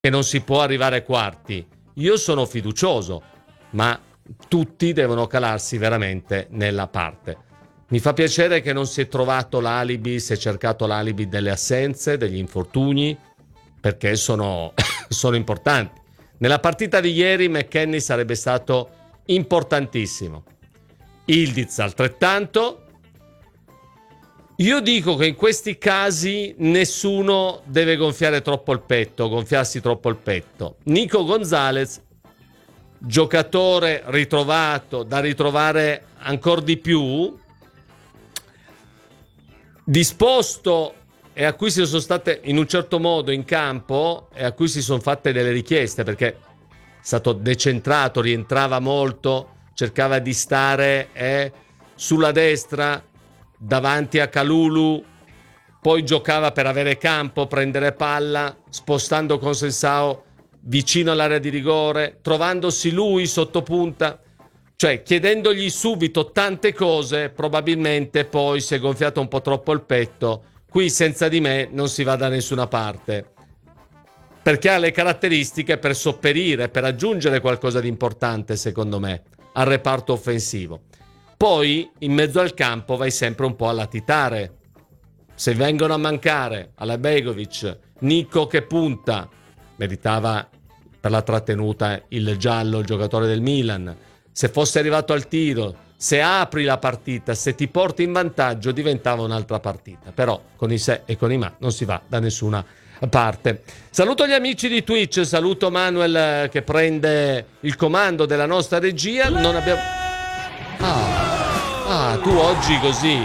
che non si può arrivare ai quarti. Io sono fiducioso, ma tutti devono calarsi veramente nella parte. Mi fa piacere che non si è trovato l'alibi, si è cercato l'alibi delle assenze, degli infortuni, perché sono, sono importanti. Nella partita di ieri McKennie sarebbe stato importantissimo. Ildiz altrettanto. Io dico che in questi casi nessuno deve gonfiarsi troppo il petto. Nico Gonzalez, giocatore ritrovato, da ritrovare ancora di più, disposto e a cui si sono state in un certo modo in campo e a cui si sono fatte delle richieste, perché è stato decentrato, rientrava molto, cercava di stare sulla destra davanti a Kalulu, poi giocava per avere campo, prendere palla, spostando Consensao vicino all'area di rigore, trovandosi lui sotto punta, cioè chiedendogli subito tante cose. Probabilmente poi si è gonfiato un po' troppo il petto. Qui senza di me non si va da nessuna parte, perché ha le caratteristiche per sopperire, per aggiungere qualcosa di importante, secondo me, al reparto offensivo. Poi in mezzo al campo vai sempre un po' a latitare. Se vengono a mancare Alabejgovic, Nico che punta, meritava per la trattenuta il giallo il giocatore del Milan. Se fosse arrivato al tiro, se apri la partita, se ti porti in vantaggio, diventava un'altra partita. Però con i se e con i ma non si va da nessuna parte. Saluto gli amici di Twitch, saluto Manuel che prende il comando della nostra regia. Non abbiamo... tu oggi così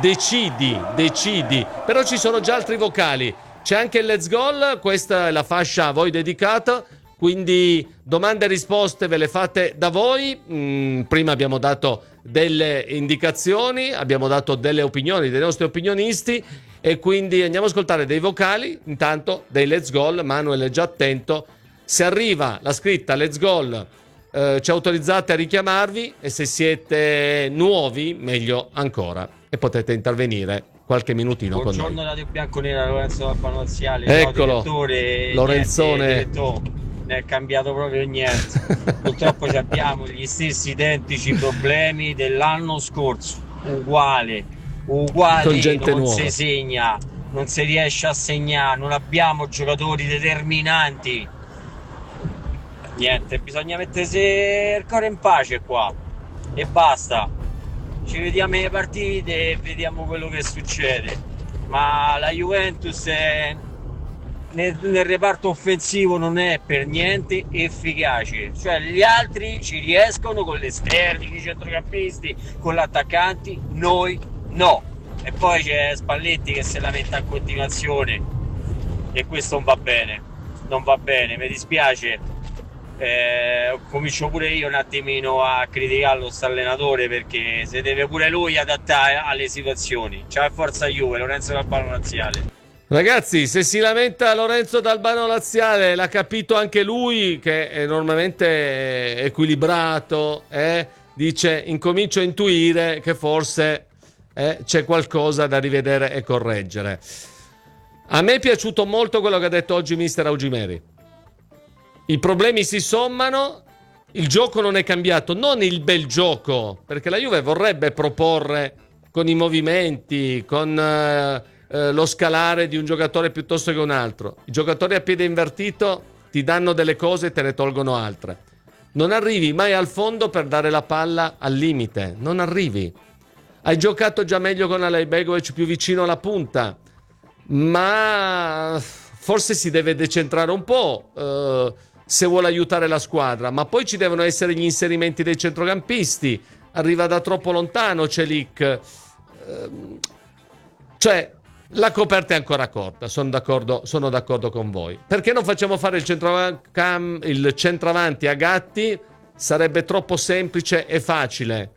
decidi, però ci sono già altri vocali, c'è anche il Let's Goal, questa è la fascia a voi dedicata, quindi domande e risposte ve le fate da voi. Prima abbiamo dato delle indicazioni, abbiamo dato delle opinioni dei nostri opinionisti e quindi andiamo ad ascoltare dei vocali, intanto dei Let's Goal. Manuel è già attento, se arriva la scritta Let's Goal ci autorizzate a richiamarvi e se siete nuovi meglio ancora e potete intervenire qualche minutino con noi. Buongiorno Radio Bianconera, Lorenzo Laziale. Eccolo, no, Lorenzone. direttore, ne è cambiato proprio niente. Purtroppo abbiamo gli stessi identici problemi dell'anno scorso, uguali, con gente non nuova. si segna, non si riesce a segnare, non abbiamo giocatori determinanti. Niente, bisogna mettersi il cuore in pace qua e basta. Ci vediamo le partite e vediamo quello che succede. Ma la Juventus nel reparto offensivo non è per niente efficace. Cioè gli altri ci riescono con gli esterni, con i centrocampisti, con gli attaccanti, noi no. E poi c'è Spalletti che se lamenta in continuazione e questo non va bene. Non va bene, mi dispiace. Comincio pure io un attimino a criticarlo sto allenatore, perché si deve pure lui adattare alle situazioni. Ciao e forza Juve, Lorenzo D'Albano Laziale. Ragazzi, se si lamenta Lorenzo D'Albano Laziale, l'ha capito anche lui che è normalmente equilibrato, dice incomincio a intuire che forse c'è qualcosa da rivedere e correggere. A me è piaciuto molto quello che ha detto oggi mister Augimeri. I problemi si sommano, il gioco non è cambiato, non il bel gioco, perché la Juve vorrebbe proporre con i movimenti, con lo scalare di un giocatore piuttosto che un altro. I giocatori a piede invertito ti danno delle cose e te ne tolgono altre. Non arrivi mai al fondo per dare la palla al limite, non arrivi. Hai giocato già meglio con Alejbegovic più vicino alla punta, ma forse si deve decentrare un po'. Se vuole aiutare la squadra, ma poi ci devono essere gli inserimenti dei centrocampisti. Arriva da troppo lontano Celik, cioè la coperta è ancora corta. Sono d'accordo con voi. Perché non facciamo fare il centravanti a Gatti? Sarebbe troppo semplice e facile,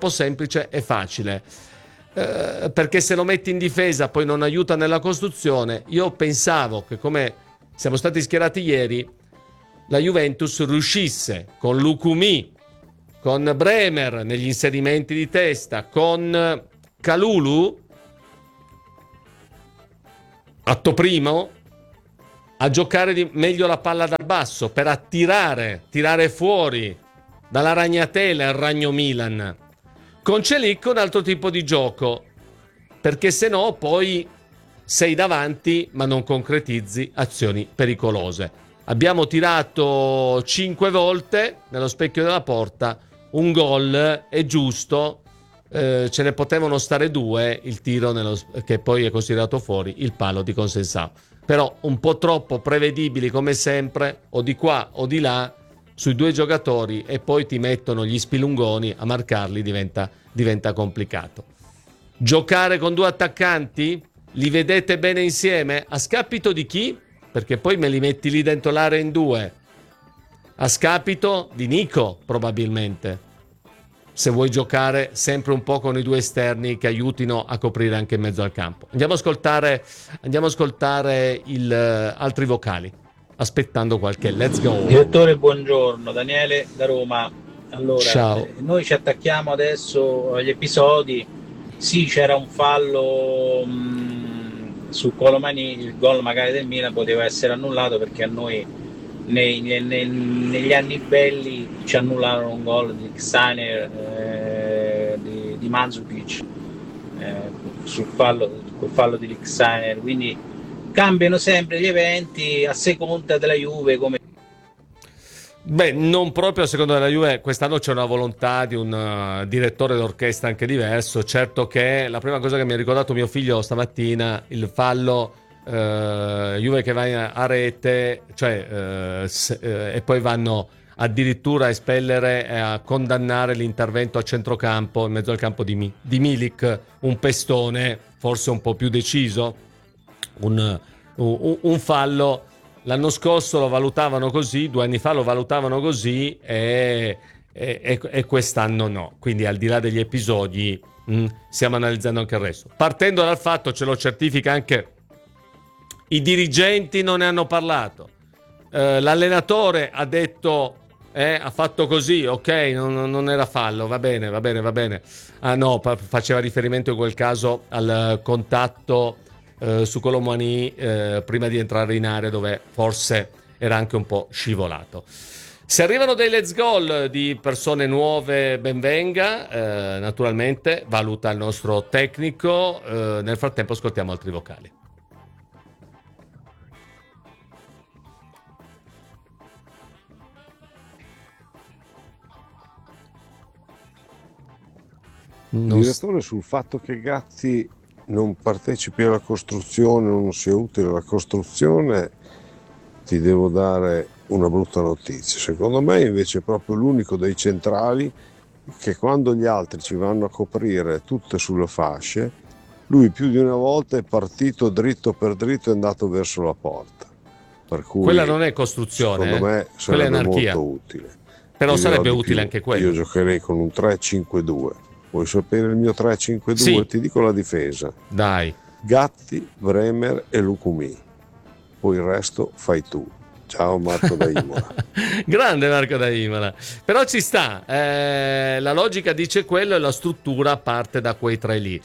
perché se lo metti in difesa poi non aiuta nella costruzione. Io pensavo che, come siamo stati schierati ieri, la Juventus riuscisse con Lukumi, con Bremer negli inserimenti di testa, con Kalulu atto primo, a giocare meglio la palla dal basso per tirare fuori dalla ragnatela il ragno Milan. Con Celic un altro tipo di gioco, perché se no poi sei davanti ma non concretizzi azioni pericolose. Abbiamo tirato 5 volte nello specchio della porta, un gol è giusto, ce ne potevano stare 2, il tiro che poi è considerato fuori, il palo di Consensao. Però un po' troppo prevedibili come sempre, o di qua o di là, sui 2 giocatori, e poi ti mettono gli spilungoni a marcarli, diventa complicato. Giocare con 2 attaccanti? Li vedete bene insieme? A scapito di chi? Perché poi me li metti lì dentro l'area in 2. A scapito di Nico, probabilmente. Se vuoi giocare sempre un po' con i 2 esterni che aiutino a coprire anche in mezzo al campo. Andiamo a ascoltare altri vocali, aspettando qualche let's go. Direttore, buongiorno, Daniele da Roma. Allora, ciao. Noi ci attacchiamo adesso agli episodi. Sì, c'era un fallo su Colomani, il gol magari del Milan poteva essere annullato, perché a noi negli anni belli ci annullarono un gol di Xaner, di Mandzukic, col fallo di Xaner. Quindi cambiano sempre gli eventi a seconda della Juve, come Beh, non proprio a seconda della Juve. Quest'anno c'è una volontà di un direttore d'orchestra anche diverso. Certo che la prima cosa che mi ha ricordato mio figlio stamattina, il fallo Juve che va a rete, e poi vanno addirittura a espellere e a condannare l'intervento a centrocampo, in mezzo al campo di Milik, un pestone forse un po' più deciso, un fallo. L'anno scorso lo valutavano così, 2 anni fa lo valutavano così, e quest'anno no. Quindi al di là degli episodi stiamo analizzando anche il resto. Partendo dal fatto, ce lo certifica anche, i dirigenti non ne hanno parlato. L'allenatore ha detto, ha fatto così, ok, non era fallo, va bene. Ah no, faceva riferimento in quel caso al contatto su Colomani prima di entrare in area, dove forse era anche un po' scivolato. Se arrivano dei let's goal di persone nuove, ben venga, naturalmente valuta il nostro tecnico. Nel frattempo ascoltiamo altri vocali. Direttore, sul fatto che Gatti non partecipi alla costruzione, non sia utile alla costruzione, ti devo dare una brutta notizia. Secondo me invece è proprio l'unico dei centrali che, quando gli altri ci vanno a coprire tutte sulle fasce, lui più di una volta è partito dritto per dritto e è andato verso la porta. Per cui quella non è costruzione, secondo me quella è sarebbe anarchia. molto utile. Però Ti dirò sarebbe di utile più, anche quello. Io giocherei con un 3-5-2. Vuoi sapere il mio 3-5-2? Sì. Ti dico la difesa. Dai. Gatti, Bremer e Lucumí. Poi il resto fai tu. Ciao Marco da Imola. Grande Marco da Imola. Però ci sta. La logica dice quello e la struttura parte da quei 3 lì.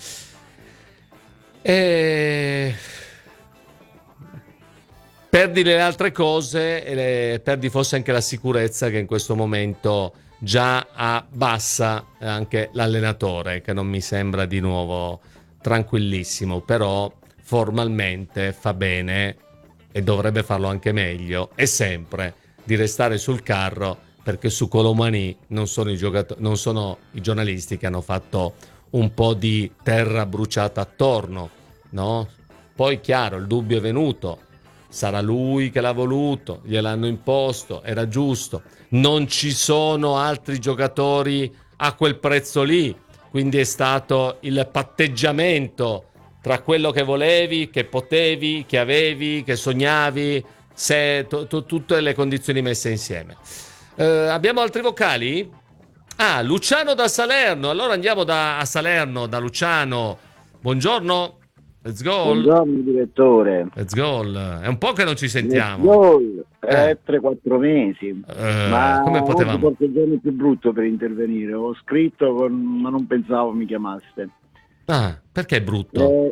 Perdi le altre cose e perdi forse anche la sicurezza, che in questo momento già abbassa anche l'allenatore, che non mi sembra di nuovo tranquillissimo, però formalmente fa bene, e dovrebbe farlo anche meglio, e sempre di restare sul carro, perché su Colomani non sono i giornalisti che hanno fatto un po' di terra bruciata attorno, no? Poi chiaro, il dubbio è venuto. Sarà lui che l'ha voluto, gliel'hanno imposto, era giusto. Non ci sono altri giocatori a quel prezzo lì, quindi è stato il patteggiamento tra quello che volevi, che potevi, che avevi, che sognavi, tutte le condizioni messe insieme. Abbiamo altri vocali? Luciano da Salerno. Allora andiamo a Salerno, da Luciano. Buongiorno. Let's go. Buongiorno direttore. Let's go. È un po' che non ci sentiamo. Let's go. 3-4 mesi. Ma come potevamo? oggi forse è il giorno più brutto per intervenire. Ho scritto ma non pensavo mi chiamaste. Perché è brutto?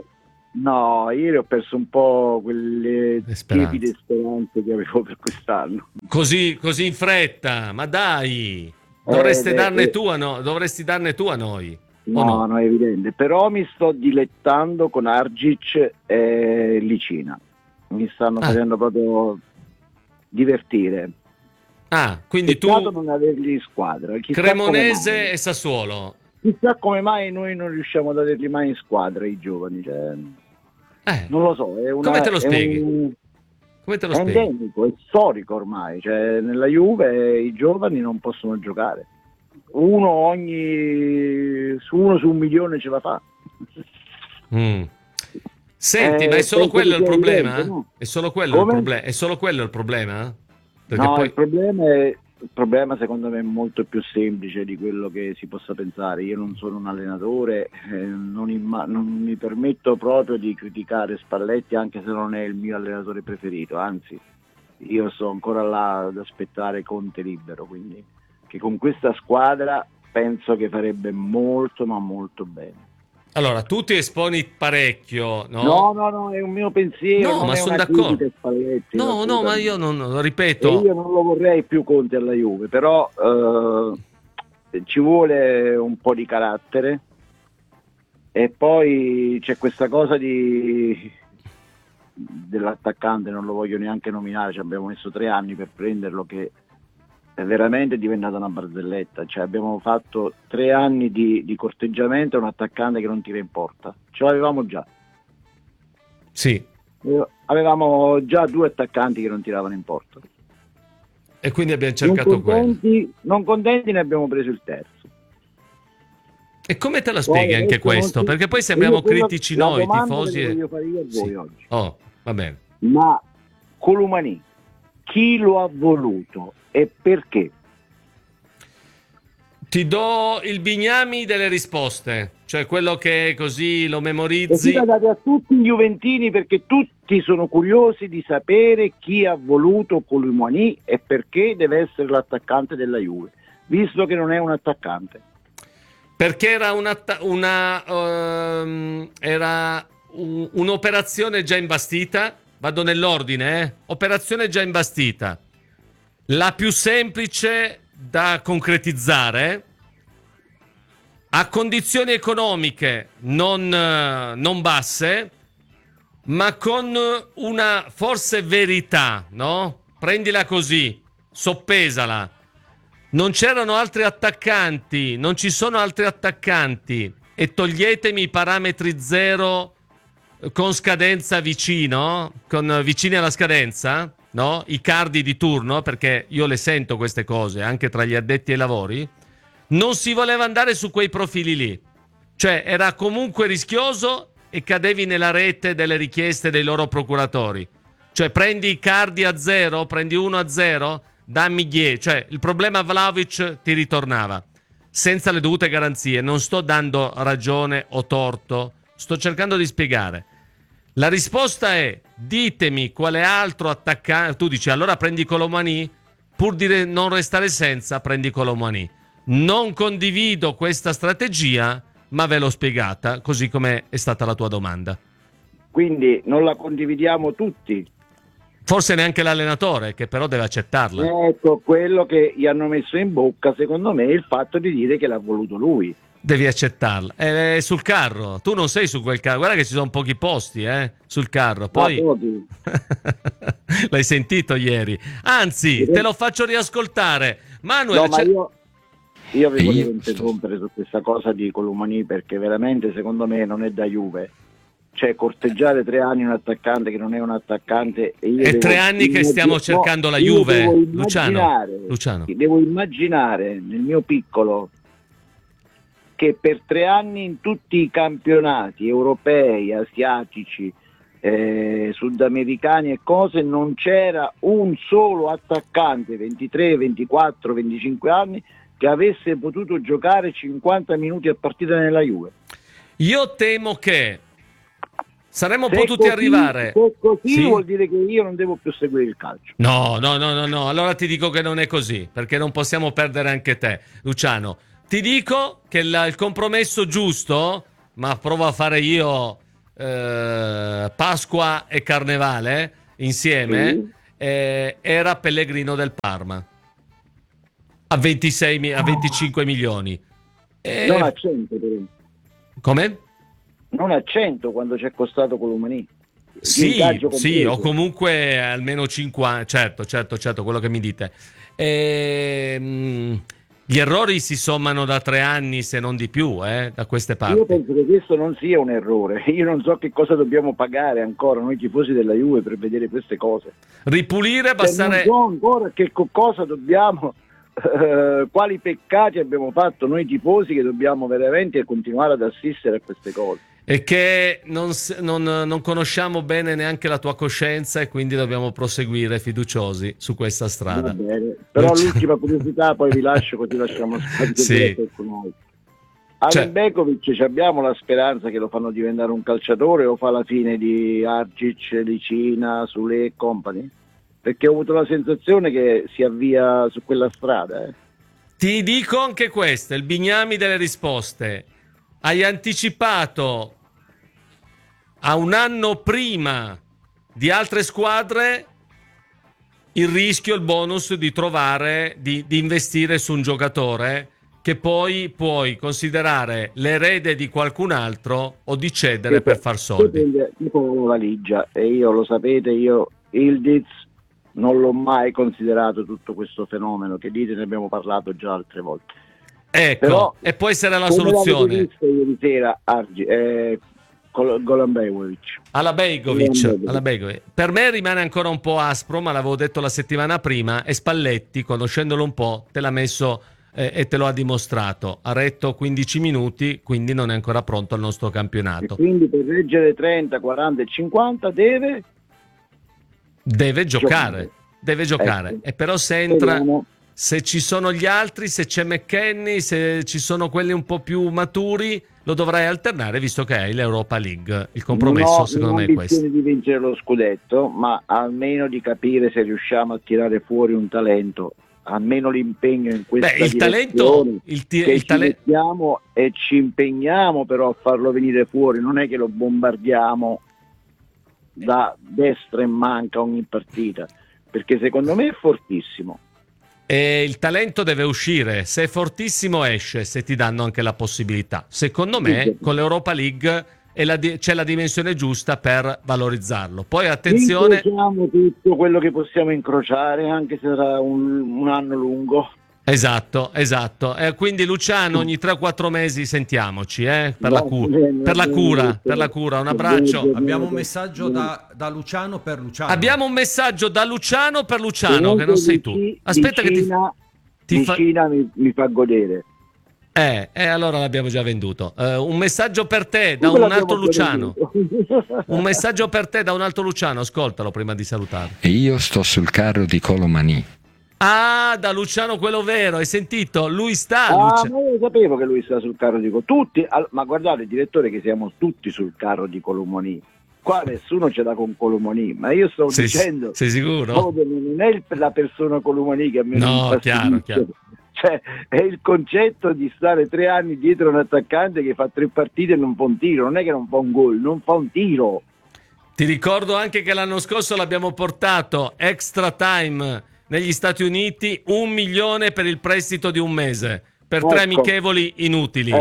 No, ieri ho perso un po' quelle Le speranze. tiepide speranze che avevo per quest'anno. Così in fretta, ma dai! Dovresti darne beh, tu a dovresti darne tu a noi. O no, no? no, è evidente. Però mi sto dilettando con Argic e Licina. Mi stanno Ah. facendo proprio divertire. Ah, quindi Peccato tu non averli in squadra. Cremonese e Sassuolo. Chissà come mai noi non riusciamo ad averli mai in squadra, i giovani. Cioè, non lo so. Come te lo spieghi? È Come te lo è spieghi? endemico, è storico ormai. Cioè, nella Juve i giovani non possono giocare. Uno su 1 milione ce la fa. Mm. Senti, ma è solo penso quello che il sia problema? evidente, no? È solo quello Come? il problema? È solo quello il problema? Perché No, poi il problema secondo me è molto più semplice di quello che si possa pensare. Io non sono un allenatore, non mi permetto proprio di criticare Spalletti, anche se non è il mio allenatore preferito, anzi io sto ancora là ad aspettare Conte libero, quindi che con questa squadra penso che farebbe molto ma molto bene. allora tu ti esponi parecchio, no? No, è un mio pensiero, No, non ma è sono una d'accordo. critica a Spalletti. No, ma io non lo E ripeto. io non lo vorrei più Conte alla Juve, però ci vuole un po' di carattere e poi c'è questa cosa dell'attaccante, non lo voglio neanche nominare, ci abbiamo messo 3 anni per prenderlo, che è veramente diventata una barzelletta. Cioè, abbiamo fatto 3 anni di corteggiamento a un attaccante che non tira in porta, ce l'avevamo già. Sì. Avevamo già 2 attaccanti che non tiravano in porta. E quindi abbiamo cercato quello. Non contenti, ne abbiamo preso il terzo. E come te la spieghi anche adesso non questo? si- Perché poi sembriamo io quello- critici la noi, domanda tifosi. che voglio fare io a voi Sì. oggi. Oh, va bene. Ma Colomani, chi lo ha voluto e perché? Ti do il bignami delle risposte, cioè quello che così lo E memorizzi. si la date a tutti i juventini, perché tutti sono curiosi di sapere chi ha voluto Colomani e perché deve essere l'attaccante della Juve, visto che non è un attaccante. Perché era un'operazione già imbastita. Vado nell'ordine, operazione già imbastita. La più semplice da concretizzare, a condizioni economiche non basse, ma con una forse verità, no? Prendila così, soppesala. Non c'erano altri attaccanti, non ci sono altri attaccanti, e toglietemi i parametri zero con scadenza vicini alla scadenza, no? I cardi di turno, perché io le sento queste cose anche tra gli addetti ai lavori. Non si voleva andare su quei profili lì, cioè era comunque rischioso e cadevi nella rete delle richieste dei loro procuratori. Cioè prendi i cardi a 0, prendi 1-0, dammi 10. Cioè il problema Vlahovic ti ritornava senza le dovute garanzie. Non sto dando ragione o torto, sto cercando di spiegare. La risposta è: ditemi quale altro attaccante. Tu dici allora prendi Colomani, pur di non restare senza, prendi Colomani. Non condivido questa strategia, ma ve l'ho spiegata così come è stata la tua domanda. Quindi non la condividiamo tutti. Forse neanche l'allenatore, che però deve accettarla. Ecco, quello che gli hanno messo in bocca, secondo me, è il fatto di dire che l'ha voluto lui. Devi accettarla. È sul carro. Tu non sei su quel carro. Guarda che ci sono pochi posti, sul carro. Poi pochi. l'hai sentito ieri. Anzi, te lo faccio riascoltare. Manuel, No, ma io vi volevo interrompere su questa cosa di Colomani, perché veramente secondo me non è da Juve. Cioè, corteggiare 3 anni un attaccante che non è un attaccante. E io è 3 anni che stiamo cercando la Juve, Luciano. Devo immaginare nel mio piccolo che per 3 anni in tutti i campionati europei, asiatici, sudamericani e cose non c'era un solo attaccante 23, 24, 25 anni che avesse potuto giocare 50 minuti a partita nella Juve. Io temo che saremmo potuti arrivare. Se così Sì? vuol dire che io non devo più seguire il calcio. No. Allora ti dico che non è così, perché non possiamo perdere anche te, Luciano. Ti dico che il compromesso giusto, ma provo a fare io Pasqua e Carnevale insieme, era Pellegrino del Parma a 25 milioni. Non a 100 però. Come? Non a 100 quando ci è costato Colomani. Sì, o comunque almeno 50, certo, quello che mi dite. Gli errori si sommano da 3 anni, se non di più, da queste parti. Io penso che questo non sia un errore. Io non so che cosa dobbiamo pagare ancora noi tifosi della Juve per vedere queste cose. Ripulire, bastare... Non so ancora che cosa dobbiamo, quali peccati abbiamo fatto noi tifosi che dobbiamo veramente continuare ad assistere a queste cose. E che non conosciamo bene neanche la tua coscienza e quindi dobbiamo proseguire fiduciosi su questa strada. Va bene. Però l'ultima curiosità poi vi lascio, così lasciamo spazio sì. per noi. Alen Begovic, abbiamo la speranza che lo fanno diventare un calciatore o fa la fine di Argic, Licina, Sule e company? Perché ho avuto la sensazione che si avvia su quella strada. Ti dico anche questo, il bignami delle risposte. Hai anticipato a un anno prima di altre squadre il rischio, il bonus di trovare, di investire su un giocatore che poi puoi considerare l'erede di qualcun altro o di cedere per far soldi. Tipo una valigia, e io lo sapete, Ildiz non l'ho mai considerato tutto questo fenomeno che dite, ne abbiamo parlato già altre volte. Ecco, però, e può essere la soluzione. Ieri sera Golan Begovic. Alla Begovic. Per me rimane ancora un po' aspro, ma l'avevo detto la settimana prima, e Spalletti, conoscendolo un po', te l'ha messo e te lo ha dimostrato. Ha retto 15 minuti, quindi non è ancora pronto al nostro campionato. E quindi per reggere 30, 40 e 50 deve giocare. E però se entra, se ci sono gli altri, se c'è McKennie, se ci sono quelli un po' più maturi, lo dovrai alternare, visto che hai l'Europa League. Il compromesso secondo me è questo. Non ho ambizione di vincere lo scudetto, ma almeno di capire se riusciamo a tirare fuori un talento, almeno l'impegno in questa direzione, mettiamo e ci impegniamo però a farlo venire fuori, non è che lo bombardiamo da destra e manca ogni partita, perché secondo me è fortissimo. E il talento deve uscire, se è fortissimo esce, se ti danno anche la possibilità. Secondo me con l'Europa League c'è la dimensione giusta per valorizzarlo. Poi attenzione, incrociamo tutto quello che possiamo incrociare, anche se sarà un anno lungo. Esatto. Quindi Luciano, ogni 3-4 mesi sentiamoci, per la cura. Un abbraccio. Abbiamo un messaggio da Luciano per Luciano. Abbiamo un messaggio da Luciano per Luciano, che non sei tu. Aspetta vicina, che vicina mi fa godere. Allora l'abbiamo già venduto. Un messaggio per te da un altro Luciano. Un messaggio per te da un altro Luciano, ascoltalo prima di salutare. E io sto sul carro di Colomani. Ah, da Luciano quello vero, hai sentito? Lui sta. Ma io sapevo che lui sta sul carro di tutti, ma guardate, direttore, che siamo tutti sul carro di Colomani. Qua nessuno ce l'ha con Colomani, ma io sto dicendo. Sei sicuro? Non è la persona Colomani che a me non chiaro. Cioè, è il concetto di stare 3 anni dietro un attaccante che fa 3 partite e non fa un tiro, non è che non fa un gol, non fa un tiro. Ti ricordo anche che l'anno scorso l'abbiamo portato extra time negli Stati Uniti, 1 milione per il prestito di 1 mese per 3 amichevoli inutili.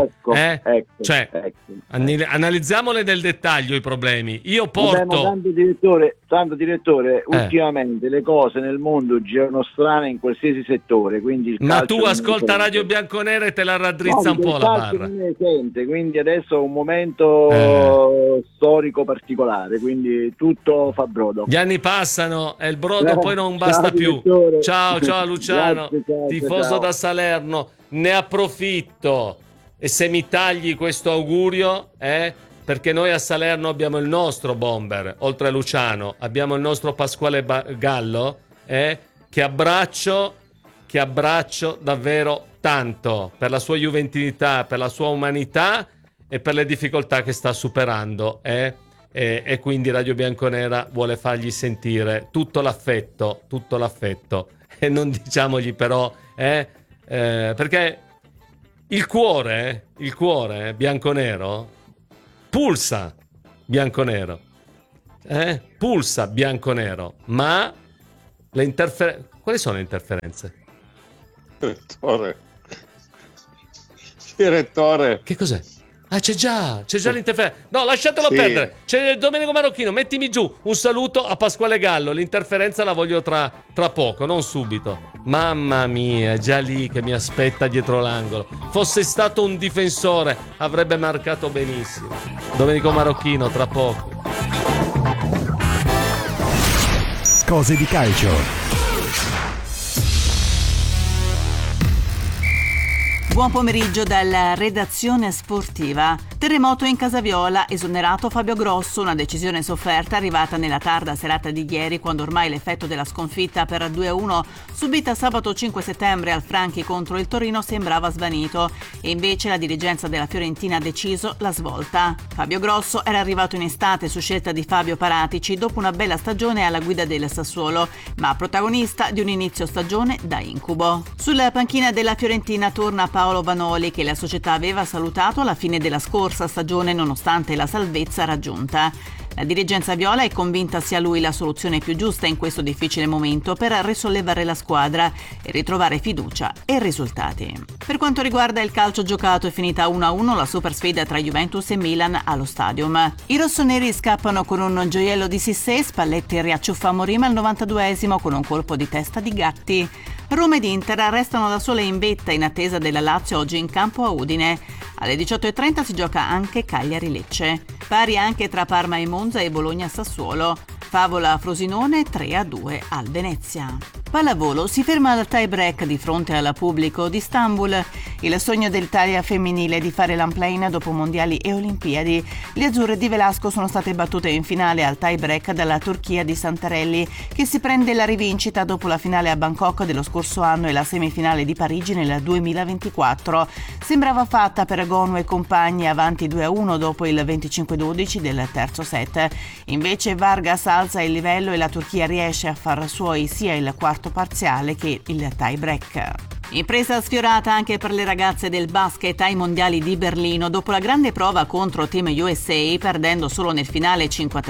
Analizziamole nel dettaglio i problemi. Io porto. Tanto direttore, ultimamente le cose nel mondo girano strane in qualsiasi settore, quindi ma tu ascolta Radio Bianconera e te la raddrizza un po' la barra. Non ne sente, quindi adesso è un momento storico particolare, quindi tutto fa brodo. Gli anni passano e il brodo poi non basta più. Ciao Luciano, tifoso da Salerno. Ne approfitto, e se mi tagli questo augurio, perché noi a Salerno abbiamo il nostro bomber, oltre a Luciano abbiamo il nostro Pasquale Gallo, che abbraccio davvero tanto per la sua juventinità, per la sua umanità e per le difficoltà che sta superando, e quindi Radio Bianconera vuole fargli sentire tutto l'affetto, e non diciamogli però perché il cuore bianconero pulsa bianconero. Pulsa bianconero, ma quali sono le interferenze? Direttore. Che cos'è? C'è già l'interferenza. No, lasciatelo perdere. C'è Domenico Marocchino, mettimi giù un saluto a Pasquale Gallo. L'interferenza la voglio tra poco, non subito. Mamma mia, già lì che mi aspetta dietro l'angolo. Fosse stato un difensore, avrebbe marcato benissimo. Domenico Marocchino, tra poco. Cose di calcio. Buon pomeriggio dalla redazione sportiva. Terremoto in Casaviola, esonerato Fabio Grosso, una decisione sofferta arrivata nella tarda serata di ieri, quando ormai l'effetto della sconfitta per 2-1 subita sabato 5 settembre al Franchi contro il Torino sembrava svanito, e invece la dirigenza della Fiorentina ha deciso la svolta. Fabio Grosso era arrivato in estate su scelta di Fabio Paratici dopo una bella stagione alla guida del Sassuolo, ma protagonista di un inizio stagione da incubo. Sulla panchina della Fiorentina torna Paolo Vanoli, che la società aveva salutato alla fine della scorsa stagione nonostante la salvezza raggiunta. La dirigenza viola è convinta sia lui la soluzione più giusta in questo difficile momento per risollevare la squadra e ritrovare fiducia e risultati. Per quanto riguarda il calcio giocato, è finita 1-1 la super sfida tra Juventus e Milan allo Stadium. I rossoneri scappano con un gioiello di Sissé, Spalletti riacciuffa Morima al 92esimo con un colpo di testa di Gatti. Roma ed Inter restano da sole in vetta in attesa della Lazio oggi in campo a Udine. Alle 18:30 si gioca anche Cagliari-Lecce. Pari anche tra Parma e Monza e Bologna-Sassuolo. Favola Frosinone 3-2 al Venezia. Pallavolo si ferma al tie break di fronte al pubblico di Istanbul. Il sogno dell'Italia femminile di fare l'unplane dopo mondiali e olimpiadi. Le azzurre di Velasco sono state battute in finale al tie break dalla Turchia di Santarelli, che si prende la rivincita dopo la finale a Bangkok dello scorso anno e la semifinale di Parigi nel 2024. Sembrava fatta per Gonu e compagni, avanti 2-1 dopo il 25-12 del terzo set. Invece Vargas alza il livello e la Turchia riesce a far suoi sia il quarto parziale che il tie break. Impresa sfiorata anche per le ragazze del basket ai mondiali di Berlino dopo la grande prova contro Team USA, perdendo solo nel finale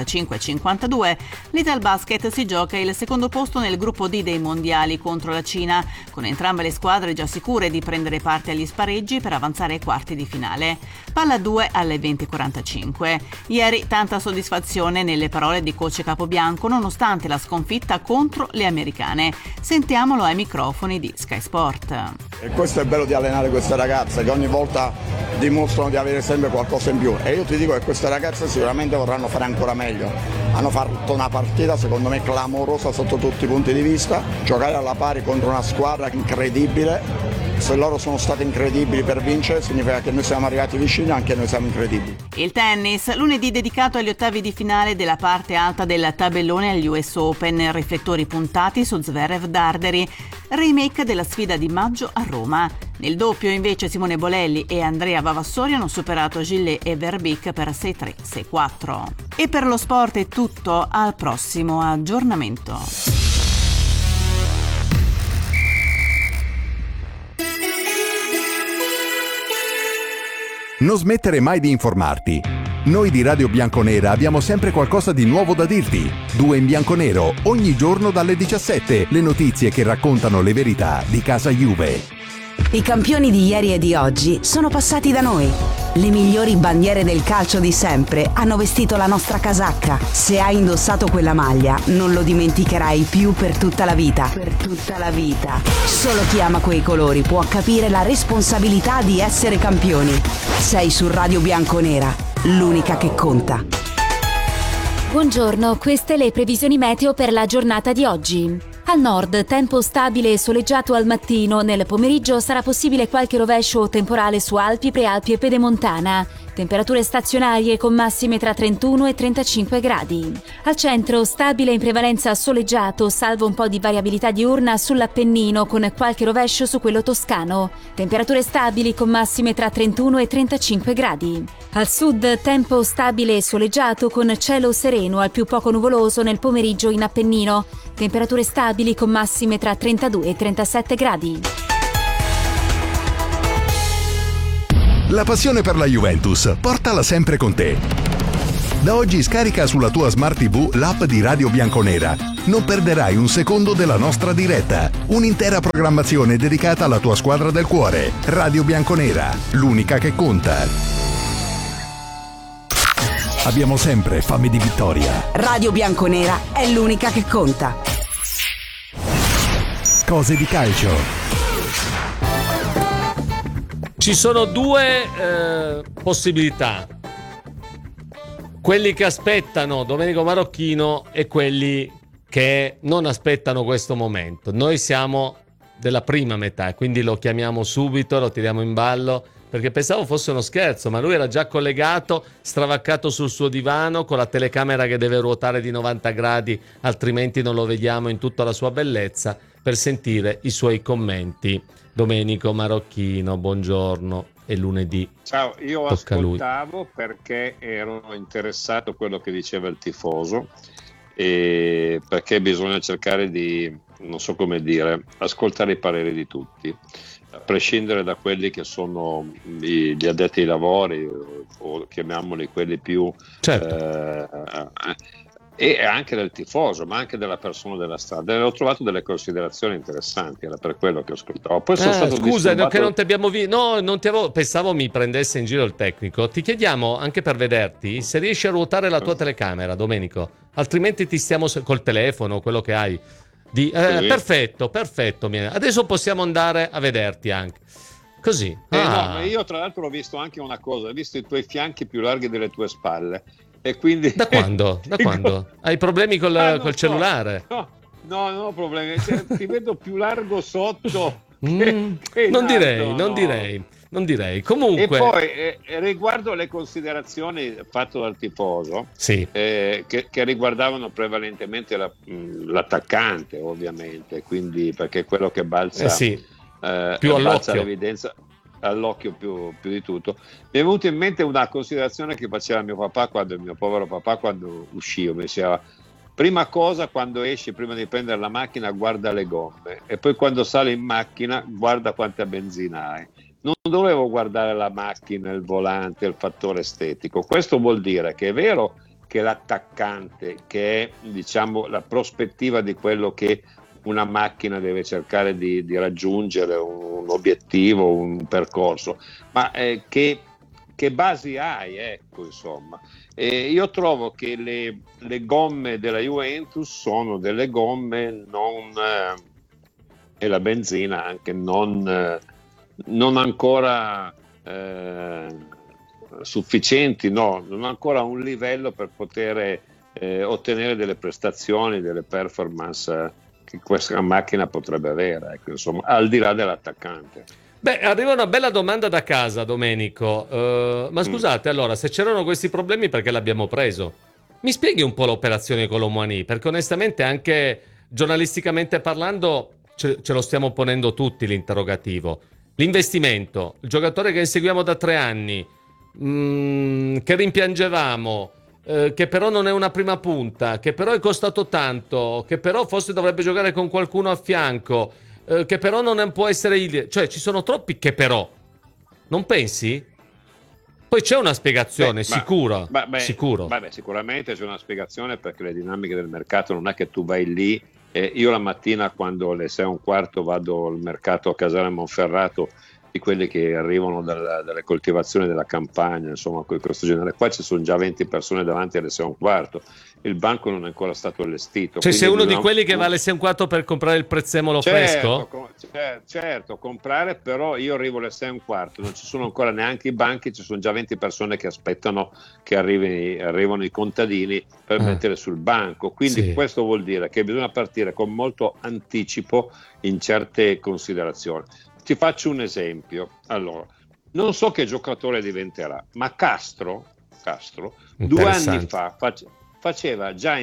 55-52. l'Italbasket si gioca il secondo posto nel gruppo D dei mondiali contro la Cina, con entrambe le squadre già sicure di prendere parte agli spareggi per avanzare ai quarti di finale. Palla 2 alle 20:45. Ieri tanta soddisfazione nelle parole di coach Capobianco nonostante la sconfitta contro le americane. Sentiamolo ai microfoni di Sky Sport. E questo è bello di allenare queste ragazze, che ogni volta dimostrano di avere sempre qualcosa in più, e io ti dico che queste ragazze sicuramente vorranno fare ancora meglio. Hanno fatto una partita secondo me clamorosa sotto tutti i punti di vista, giocare alla pari contro una squadra incredibile. Se loro sono stati incredibili per vincere, significa che noi siamo arrivati vicini, anche noi siamo incredibili. Il tennis, lunedì dedicato agli ottavi di finale della parte alta del tabellone agli US Open, riflettori puntati su Zverev Darderi, remake della sfida di maggio a Roma. Nel doppio invece Simone Bolelli e Andrea Vavassori hanno superato Gillet e Verbeek per 6-3, 6-4. E per lo sport è tutto, al prossimo aggiornamento. Non smettere mai di informarti. Noi di Radio Bianconera abbiamo sempre qualcosa di nuovo da dirti. 2 in bianconero, ogni giorno dalle 17, le notizie che raccontano le verità di casa Juve. I campioni di ieri e di oggi sono passati da noi. Le migliori bandiere del calcio di sempre hanno vestito la nostra casacca. Se hai indossato quella maglia, non lo dimenticherai più per tutta la vita. Per tutta la vita. Solo chi ama quei colori può capire la responsabilità di essere campioni. Sei su Radio Bianconera, l'unica che conta. Buongiorno, queste le previsioni meteo per la giornata di oggi. Al nord, tempo stabile e soleggiato al mattino. Nel pomeriggio sarà possibile qualche rovescio o temporale su Alpi, Prealpi e Pedemontana. Temperature stazionarie con massime tra 31 e 35 gradi. Al centro, stabile in prevalenza soleggiato, salvo un po' di variabilità diurna sull'Appennino con qualche rovescio su quello toscano. Temperature stabili con massime tra 31 e 35 gradi. Al sud, tempo stabile e soleggiato con cielo sereno al più poco nuvoloso nel pomeriggio in Appennino. Temperature stabili con massime tra 32 e 37 gradi. La passione per la Juventus, portala sempre con te. Da oggi scarica sulla tua Smart TV l'app di Radio Bianconera. Non perderai un secondo della nostra diretta. Un'intera programmazione dedicata alla tua squadra del cuore. Radio Bianconera, l'unica che conta. Abbiamo sempre fame di vittoria. Radio Bianconera è l'unica che conta. Cose di calcio. Ci sono due possibilità. Quelli che aspettano Domenico Marocchino e quelli che non aspettano questo momento. Noi siamo della prima metà, quindi lo chiamiamo subito, lo tiriamo in ballo, perché pensavo fosse uno scherzo, ma lui era già collegato, stravaccato sul suo divano, con la telecamera che deve ruotare di 90 gradi, altrimenti non lo vediamo in tutta la sua bellezza, per sentire i suoi commenti. Domenico Marocchino, buongiorno. È lunedì. Ciao, io Tocca ascoltavo perché ero interessato a quello che diceva il tifoso, e perché bisogna cercare di, non so come dire, ascoltare i pareri di tutti, a prescindere da quelli che sono gli addetti ai lavori, o chiamiamoli quelli più e anche del tifoso, ma anche della persona della strada. E ho trovato delle considerazioni interessanti, era per quello che ascoltavo. Poi sono stato scusa, disturbato... che non ti abbiamo visto. No, non ti avevo... pensavo mi prendesse in giro il tecnico. Ti chiediamo, anche per vederti, se riesci a ruotare la tua telecamera, Domenico. Altrimenti ti stiamo col telefono, quello che hai. Sì. Perfetto. Adesso possiamo andare a vederti anche. Così. No, io tra l'altro ho visto anche una cosa, ho visto i tuoi fianchi più larghi delle tue spalle. E quindi... Da quando? Hai problemi col cellulare? No, problemi. Ti vedo più largo sotto. Non direi. Comunque... E poi riguardo le considerazioni fatte dal tifoso, sì. Che riguardavano prevalentemente l'attaccante, ovviamente, quindi perché è quello che balza, più balza all'occhio. l'evidenza all'occhio più di tutto. Mi è venuta in mente una considerazione che faceva mio povero papà quando uscivo. Mi diceva: prima cosa, quando esci, prima di prendere la macchina, guarda le gomme, e poi quando sali in macchina guarda quanta benzina hai. Non dovevo guardare la macchina, il volante, il fattore estetico. Questo vuol dire che è vero che l'attaccante, che è, diciamo, la prospettiva di quello che una macchina deve cercare di raggiungere, un obiettivo, un percorso, ma che basi hai, ecco, insomma. Io trovo che le gomme della Juventus sono delle gomme e la benzina anche non ancora sufficienti, non ancora a un livello per poter ottenere delle prestazioni, delle performance che questa macchina potrebbe avere, ecco, insomma, al di là dell'attaccante. Arriva una bella domanda da casa, Domenico. Ma scusate, allora, se c'erano questi problemi, perché l'abbiamo preso? Mi spieghi un po' l'operazione Colomani? Perché onestamente, anche giornalisticamente parlando, ce lo stiamo ponendo tutti l'interrogativo. L'investimento, il giocatore che inseguiamo da 3 anni, che rimpiangevamo, che però non è una prima punta, che però è costato tanto, che però forse dovrebbe giocare con qualcuno a fianco, che però non può essere cioè ci sono troppi che però, non pensi? Poi c'è una spiegazione, sicuro. Sicuramente c'è una spiegazione, perché le dinamiche del mercato non è che tu vai lì. Io la mattina, quando alle 6:15 vado al mercato a Casale Monferrato, di quelli che arrivano dalle coltivazioni della campagna, insomma, questo genere qua, ci sono già 20 persone davanti alle 6:15, il banco non è ancora stato allestito. Cioè sei uno di quelli che va alle 6:15 per comprare il prezzemolo fresco? Certo, comprare, però io arrivo alle 6:15, non ci sono ancora neanche i banchi, ci sono già 20 persone che aspettano che arrivano i contadini per mettere sul banco, quindi questo vuol dire che bisogna partire con molto anticipo in certe considerazioni. Ti faccio un esempio. Allora, non so che giocatore diventerà, ma Castro 2 anni fa faceva già,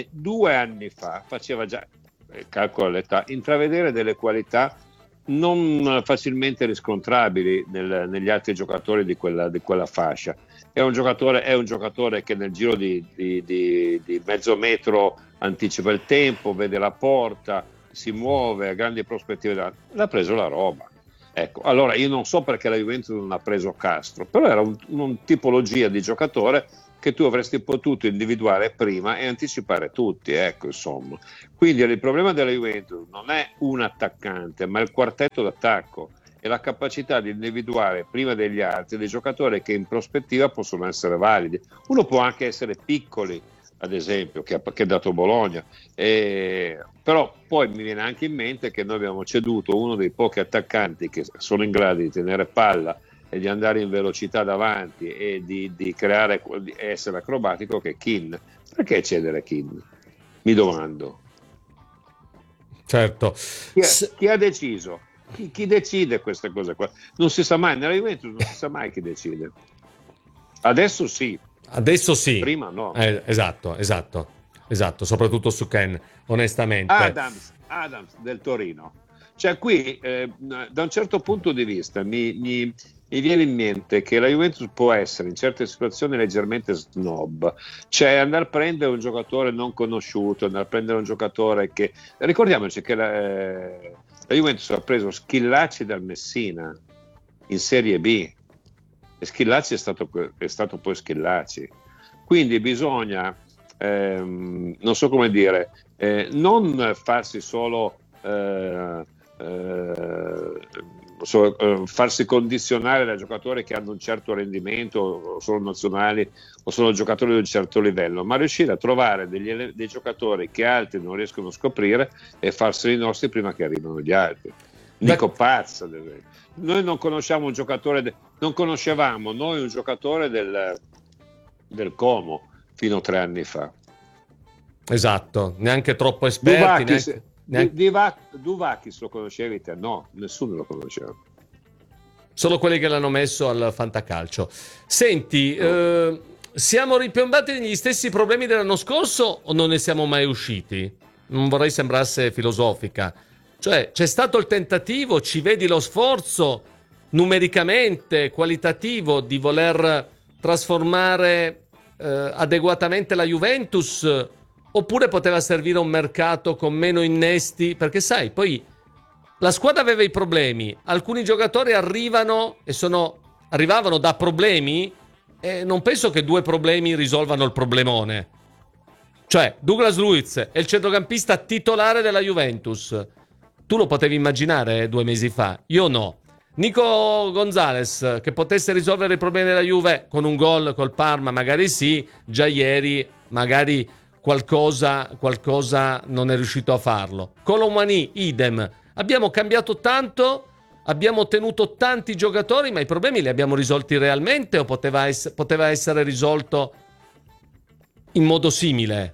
calcola l'età, intravedere delle qualità non facilmente riscontrabili negli altri giocatori di quella fascia. È un giocatore che nel giro di mezzo metro anticipa il tempo, vede la porta, si muove, ha grandi prospettive. L'ha preso la roba. Ecco, allora io non so perché la Juventus non ha preso Castro, però era una tipologia di giocatore che tu avresti potuto individuare prima e anticipare tutti, ecco, insomma. Quindi il problema della Juventus non è un attaccante, ma il quartetto d'attacco e la capacità di individuare prima degli altri dei giocatori che in prospettiva possono essere validi. Uno può anche essere piccoli, ad esempio, che ha dato Bologna, però poi mi viene anche in mente che noi abbiamo ceduto uno dei pochi attaccanti che sono in grado di tenere palla e di andare in velocità davanti e di creare, di essere acrobatico, che è Kean. Perché cedere Kean? Mi domando. Certo. Chi ha deciso? Chi decide queste cose qua? Non si sa mai, nella Juventus non si sa mai chi decide. Adesso sì. Prima no. Esatto, soprattutto su Kean, onestamente. Adams del Torino. Cioè qui, da un certo punto di vista, mi viene in mente che la Juventus può essere in certe situazioni leggermente snob, cioè andare a prendere un giocatore non conosciuto, andare a prendere un giocatore che... Ricordiamoci che la Juventus ha preso Schillaci dal Messina in Serie B e Schillaci è stato poi Schillaci. Quindi bisogna, non so come dire, non farsi solo... farsi condizionare da giocatori che hanno un certo rendimento o sono nazionali o sono giocatori di un certo livello, ma riuscire a trovare dei giocatori che altri non riescono a scoprire e farseli nostri prima che arrivino gli altri. Nico Pazza, ad esempio. Noi non conosciamo un giocatore non conoscevamo noi un giocatore del Como fino a 3 anni fa. Esatto, neanche troppo esperti. Duvakis lo conoscevi te? No, nessuno lo conosceva. Solo quelli che l'hanno messo al fantacalcio. Senti, siamo ripiombati negli stessi problemi dell'anno scorso o non ne siamo mai usciti? Non vorrei sembrasse filosofica. Cioè, c'è stato il tentativo, ci vedi lo sforzo numericamente, qualitativo di voler trasformare adeguatamente la Juventus, oppure poteva servire un mercato con meno innesti? Perché sai, poi la squadra aveva i problemi, alcuni giocatori arrivavano da problemi e non penso che 2 problemi risolvano il problemone. Cioè, Douglas Luiz è il centrocampista titolare della Juventus. Tu lo potevi immaginare 2 mesi fa? Io no. Nico Gonzalez, che potesse risolvere i problemi della Juve con un gol col Parma, magari sì, già ieri magari qualcosa non è riuscito a farlo. Colomani, idem. Abbiamo cambiato tanto, abbiamo ottenuto tanti giocatori, ma i problemi li abbiamo risolti realmente o poteva essere risolto in modo simile?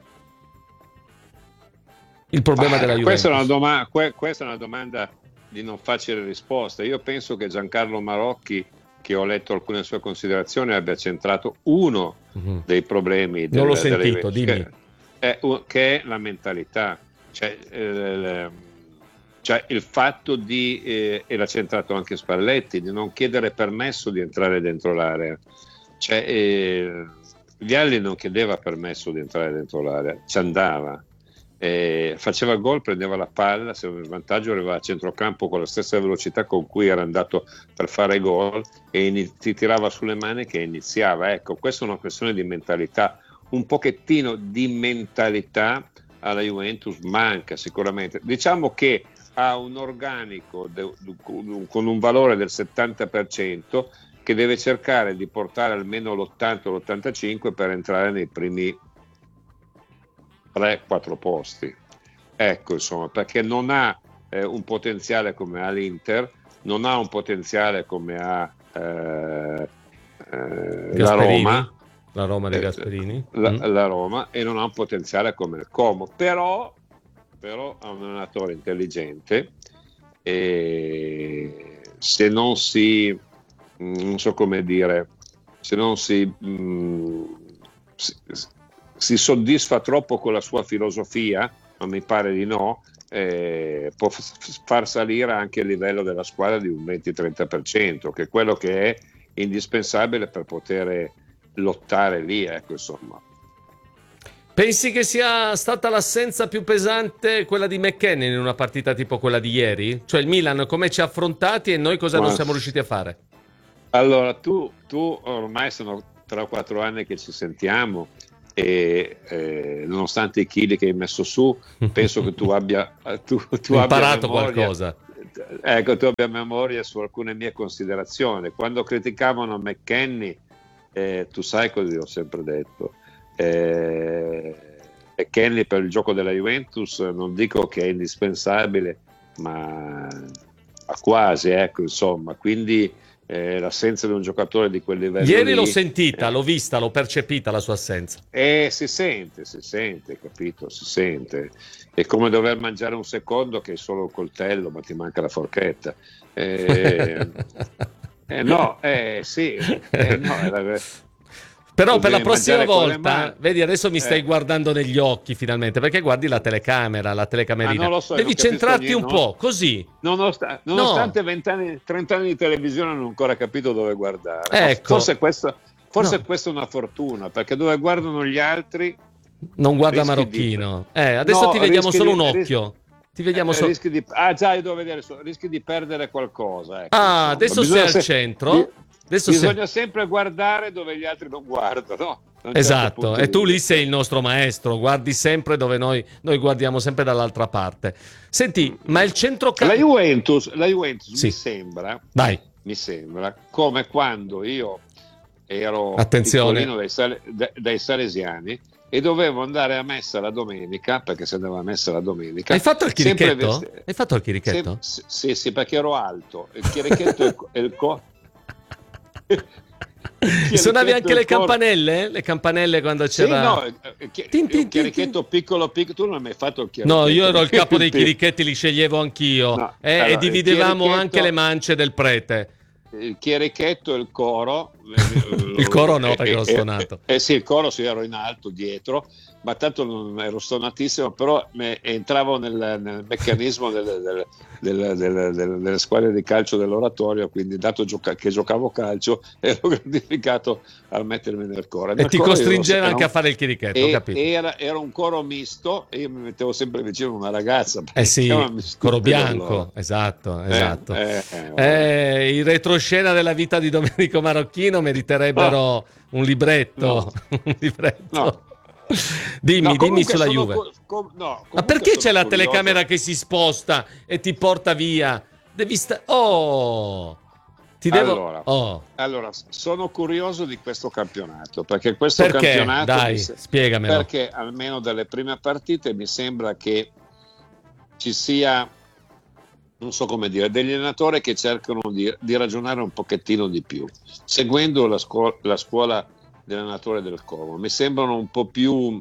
Il problema della Juventus. Questa è una domanda di non facile risposta. Io penso che Giancarlo Marocchi, che ho letto alcune sue considerazioni, abbia centrato uno dei problemi non l'ho sentito, dimmi. Che è la mentalità, cioè il fatto di e l'ha centrato anche Spalletti, di non chiedere permesso di entrare dentro l'area. Vialli non chiedeva permesso di entrare dentro l'area, ci andava, faceva gol, prendeva la palla, se aveva il vantaggio arrivava a centrocampo con la stessa velocità con cui era andato per fare gol e ti tirava sulle mani che iniziava. Ecco, questa è una questione di mentalità. Un pochettino di mentalità alla Juventus manca sicuramente. Diciamo che ha un organico con un valore del 70% che deve cercare di portare almeno l'80-85 per entrare nei primi 3-4 posti. Ecco, insomma, perché non ha un potenziale come ha l'Inter, non ha un potenziale come ha la Roma. La Roma di Gasperini. La Roma, e non ha un potenziale come il Como, però ha un allenatore intelligente e se non si non so come dire, se non si soddisfa troppo con la sua filosofia, ma mi pare di no, può far salire anche il livello della squadra di un 20-30%, che è quello che è indispensabile per poter lottare lì, ecco, insomma. Pensi che sia stata l'assenza più pesante quella di McKennie in una partita tipo quella di ieri? Cioè il Milan come ci ha affrontati e noi cosa non siamo riusciti a fare? Allora tu ormai sono 3 o 4 anni che ci sentiamo e nonostante i chili che hai messo su, penso che tu abbia imparato memoria, qualcosa. Ecco, tu abbia memoria su alcune mie considerazioni. Quando criticavano McKennie, tu sai cosa io ho sempre detto. McKennie per il gioco della Juventus non dico che è indispensabile, ma quasi, ecco, insomma, quindi l'assenza di un giocatore di quel livello ieri lì, l'ho sentita, l'ho vista, l'ho percepita la sua assenza. si sente, capito? Si sente. È come dover mangiare un secondo che è solo un coltello, ma ti manca la forchetta. Però per la devi prossima mangiare con le volta, mani. vedi, adesso mi stai guardando negli occhi finalmente, perché guardi la telecamerina. Non lo so, Devi non capisco centrarti un niente, po', così. Nonostante 20 anni, 30 anni di televisione non ho ancora capito dove guardare. Ecco. Forse questa è una fortuna, perché dove guardano gli altri Non guarda rischi Marocchino. Adesso ti vediamo solo un occhio. Ti vediamo solo. Rischi di devo vedere, rischi di perdere qualcosa. Ecco, adesso sei al centro. Bisogna sempre guardare dove gli altri non guardano. Esatto, e tu lì sei il nostro maestro, guardi sempre dove noi guardiamo sempre dall'altra parte. Senti, ma il centrocampo... La Juventus sì. mi sembra come quando io ero Attenzione. piccolino dai salesiani e dovevo andare a messa la domenica, perché si andava a messa la domenica. Hai fatto il chirichetto? Sì, perché ero alto. Il chirichetto e il Suonavi anche le campanelle? Le campanelle quando c'era... un chirichetto piccolo. Tu non hai mai fatto il chirichetto? No, io ero il capo dei chirichetti, li sceglievo anch'io. E dividevamo anche le mance del prete. Il chierichetto e il coro. Il coro no, perché l'ho suonato. Sì, il coro ero in alto dietro, ma tanto non ero stonatissimo, però entravo nel meccanismo delle squadre di calcio dell'oratorio, quindi dato che giocavo calcio ero gratificato a mettermi nel coro. E ti costringeva anche a fare il chirichetto, capito? Era un coro misto e io mi mettevo sempre vicino a una ragazza. Coro bianco, esatto. I retroscena della vita di Domenico Marocchino meriterebbero un libretto. No. Dimmi sulla Juve. Ma perché c'è la curioso. telecamera che si sposta e ti porta via? Devi Allora, sono curioso di questo campionato, perché campionato dai, spiegamelo. Perché almeno dalle prime partite mi sembra che ci sia, non so come dire, degli allenatori che cercano di ragionare un pochettino di più, seguendo la scuola dell'allenatore del Como. Mi sembrano un po' più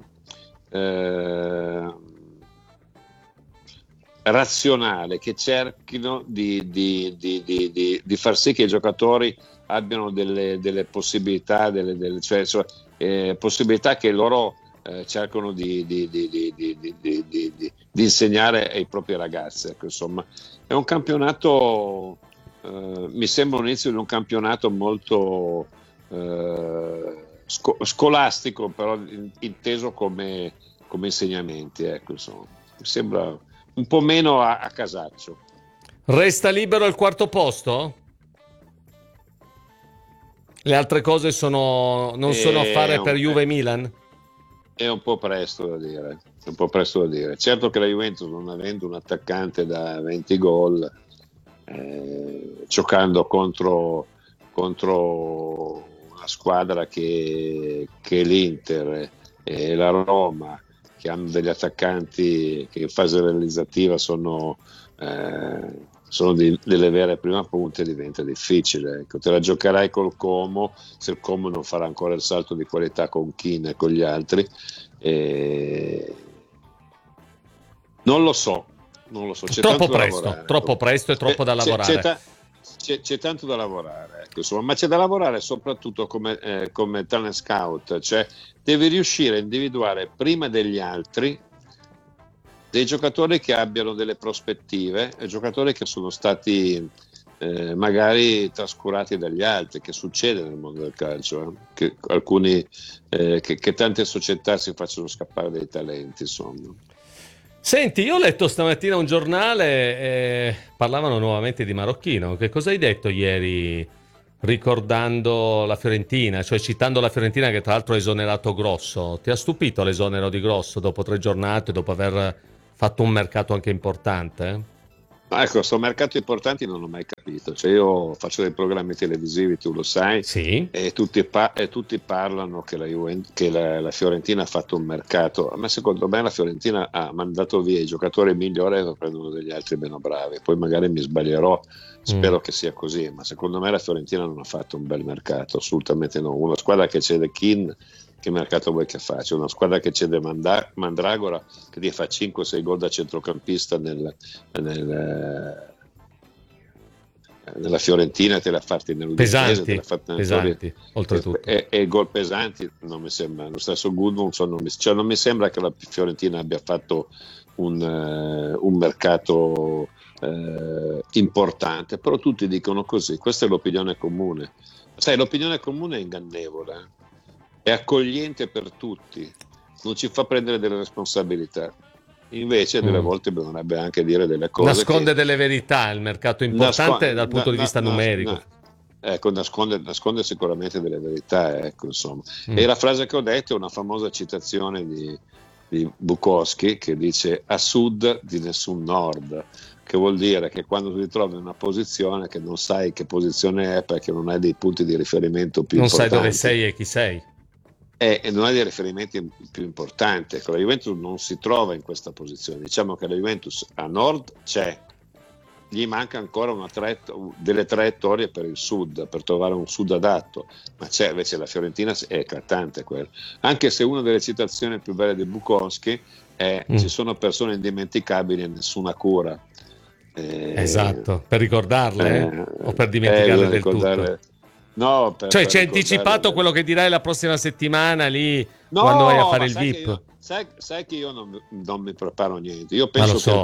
razionale, che cerchino di far sì che i giocatori abbiano delle possibilità, possibilità che loro cercano di insegnare ai propri ragazzi. Ecco, insomma, è un campionato, mi sembra l'inizio di un campionato molto scolastico, però inteso come insegnamenti. Ecco, insomma, mi sembra un po' meno a casaccio. Resta libero il quarto posto? Le altre cose non sono a fare per Juve e Milan? È un po' presto da dire. Certo che la Juventus, non avendo un attaccante da 20 gol, giocando contro una squadra che è l'Inter e la Roma, che hanno degli attaccanti che in fase realizzativa sono delle vere prime punte, diventa difficile. Ecco, te la giocherai col Como, se il Como non farà ancora il salto di qualità con Keane e con gli altri. Non lo so. C'è troppo presto e troppo da lavorare. C'è tanto da lavorare, ecco, insomma, ma c'è da lavorare soprattutto come talent scout, cioè devi riuscire a individuare prima degli altri dei giocatori che abbiano delle prospettive, giocatori che sono stati magari trascurati dagli altri, che succede nel mondo del calcio, che alcuni che tante società si facciano scappare dei talenti, insomma. Senti, io ho letto stamattina un giornale e parlavano nuovamente di Marocchino. Che cosa hai detto ieri ricordando la Fiorentina, cioè citando la Fiorentina che tra l'altro ha esonerato Grosso. Ti ha stupito l'esonero di Grosso dopo 3 giornate, dopo aver fatto un mercato anche importante? Ecco, sto mercato importante non l'ho mai capito. Cioè, io faccio dei programmi televisivi, tu lo sai, sì. e tutti parlano che la Fiorentina ha fatto un mercato. Ma secondo me la Fiorentina ha mandato via i giocatori migliori e lo prendono degli altri meno bravi. Poi magari mi sbaglierò, spero che sia così, ma secondo me la Fiorentina non ha fatto un bel mercato, assolutamente no. Una squadra che cede Kean, che mercato vuoi che faccia? Una squadra che cede Mandragora, che ti fa 5-6 gol da centrocampista nella Fiorentina, te l'ha fatti nell'Udinese, pesanti oltretutto, e gol pesanti non mi sembra. Lo stesso Gudmundsson non mi sembra che la Fiorentina abbia fatto un mercato importante, però tutti dicono così. Questa è l'opinione comune. Sai, l'opinione comune è ingannevole, è accogliente per tutti, non ci fa prendere delle responsabilità. Invece delle volte bisognerebbe anche dire delle cose. Nasconde delle verità, il mercato importante dal punto di vista numerico. Ecco, nasconde sicuramente delle verità, ecco, insomma. E la frase che ho detto è una famosa citazione di Bukowski, che dice: a sud di nessun nord, che vuol dire che quando tu ti trovi in una posizione che non sai che posizione è, perché non hai dei punti di riferimento più importanti. Non sai dove sei e chi sei. E non ha dei riferimenti più importanti. Ecco, la Juventus non si trova in questa posizione. Diciamo che la Juventus a nord c'è, gli manca ancora delle traiettorie per il sud, per trovare un sud adatto, ma c'è. Invece la Fiorentina è eclatante quello. Anche se una delle citazioni più belle di Bukowski è ci sono persone indimenticabili e nessuna cura. Esatto, per ricordarle o per dimenticarle del tutto. No, cioè ci hai anticipato quello che dirai la prossima settimana lì, quando vai a fare il VIP. Sai che io non mi preparo niente. Io penso che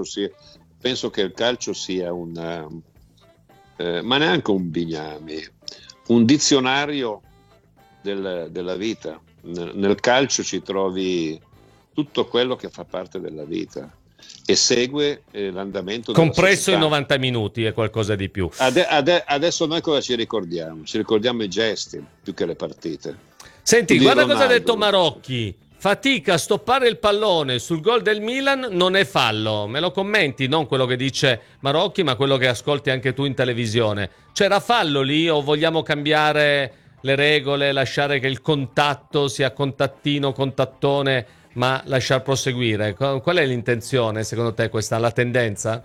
il calcio sia un ma neanche un bignami, un dizionario della vita. Nel calcio ci trovi tutto quello che fa parte della vita e segue l'andamento compresso in 90 minuti e qualcosa di più. Adesso noi cosa ci ricordiamo? Ci ricordiamo i gesti più che le partite. Senti, guarda cosa ha detto Marocchi: fatica a stoppare il pallone sul gol del Milan, non è fallo. Me lo commenti? Non quello che dice Marocchi, ma quello che ascolti anche tu in televisione. C'era fallo lì o vogliamo cambiare le regole, lasciare che il contatto sia contattino, contattone, ma lasciar proseguire? Qual è l'intenzione secondo te, questa la tendenza?